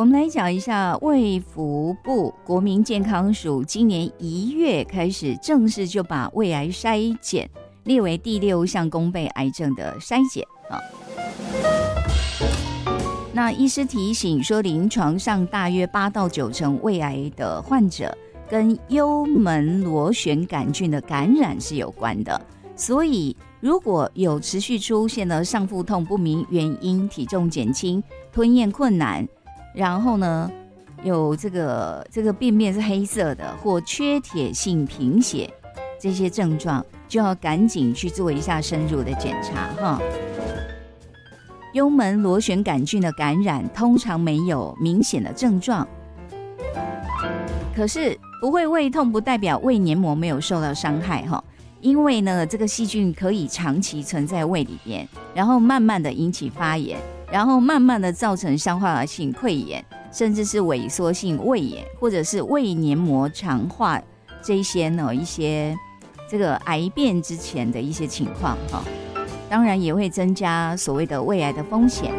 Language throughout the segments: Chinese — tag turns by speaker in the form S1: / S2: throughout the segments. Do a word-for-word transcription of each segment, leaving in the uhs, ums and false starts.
S1: 我们来讲一下卫福部国民健康署今年一月开始正式就把胃癌筛检列为第六项公备癌症的筛检啊。那医师提醒说，临床上大约八到九成胃癌的患者跟幽门螺旋杆菌的感染是有关的，所以如果有持续出现了上腹痛不明原因、体重减轻、吞咽困难，然后呢有这个这个便便是黑色的或缺铁性贫血这些症状，就要赶紧去做一下深入的检查哈。幽门螺旋杆菌的感染通常没有明显的症状，可是不会胃痛不代表胃黏膜没有受到伤害哈。因为呢，这个细菌可以长期存在胃里边，然后慢慢的引起发炎，然后慢慢的造成消化性溃疡，甚至是萎缩性胃炎，或者是胃黏膜肠化这些呢一些这个癌变之前的一些情况哈。当然也会增加所谓的胃癌的风险。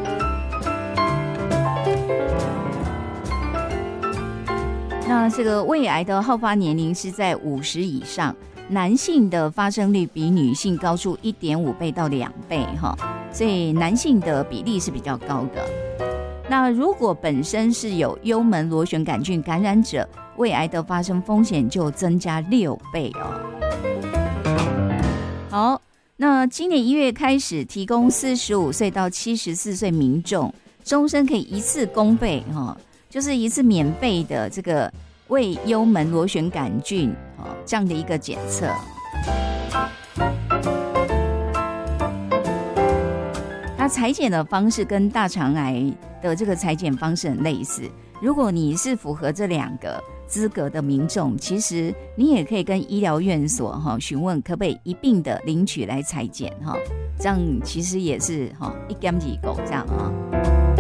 S1: 那这个胃癌的好发年龄是在五十以上，男性的发生率比女性高出 一点五倍到两倍哈，所以男性的比例是比较高的。那如果本身是有幽门螺旋杆菌感染者，胃癌的发生风险就增加六倍哦。好，那今年一月开始提供四十五岁到七十四岁民众终身可以一次公费哈，就是一次免费的这个胃幽门螺旋杆菌哦这样的一个检测。它采检的方式跟大肠癌的这个采检方式很类似，如果你是符合这两个资格的民众，其实你也可以跟医疗院所哈询问可不可以一并的领取来采检哈，这样其实也是哈一减二狗这样哈。